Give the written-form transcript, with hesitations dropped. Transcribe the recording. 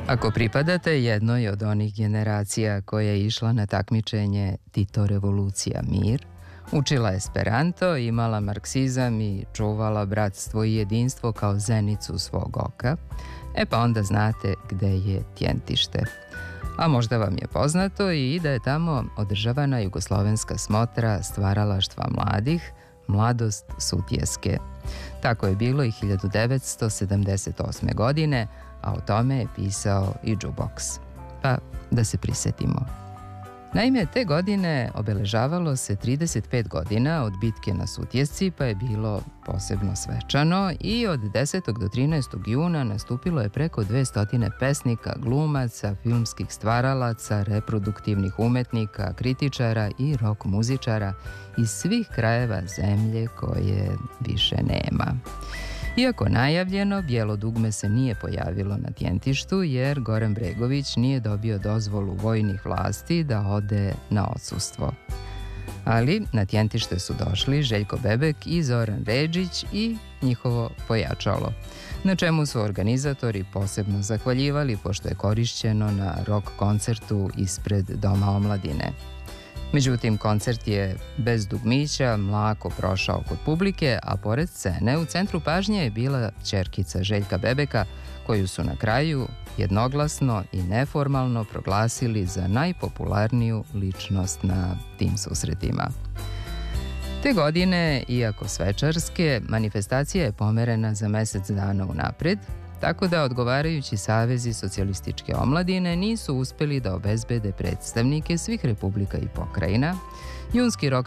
Ako pripadate jednoj od onih generacija koja je išla na takmičenje Tito revolucija mir, učila esperanto, imala marksizam i čuvala bratstvo i jedinstvo kao zenicu svog oka, pa onda znate gde je Tjentište. A možda vam je poznato i da je tamo održavana jugoslovenska smotra stvaralaštva mladih, Mladost Sutjeske. Tako je bilo i 1978. godine, a o tome je pisao i Jukebox. Pa da se prisetimo. Naime, te godine obeležavalo se 35 godina od bitke na Sutjesci, pa je bilo posebno svečano i od 10. do 13. juna nastupilo je preko 200 pesnika, glumaca, filmskih stvaralaca, reproduktivnih umetnika, kritičara i rock muzičara iz svih krajeva zemlje koje više nema. Iako najavljeno, bijelo dugme se nije pojavilo na Tjentištu jer Goran Bregović nije dobio dozvolu vojnih vlasti da ode na odsustvo. Ali na Tjentište su došli Željko Bebek i Zoran Redžić i njihovo pojačalo, na čemu su organizatori posebno zahvaljivali pošto je korišćeno na rock koncertu ispred Doma omladine. Međutim, koncert je bez dugmića mlako prošao kod publike, a pored scene u centru pažnje je bila ćerkica Željka Bebeka, koju su na kraju jednoglasno i neformalno proglasili za najpopularniju ličnost na tim susretima. Te godine, iako svečarske, manifestacija je pomerena za mesec dana unapred, tako da odgovarajući savezi socijalističke omladine nisu uspeli da obezbede predstavnike svih republika i pokrajina. Junski rok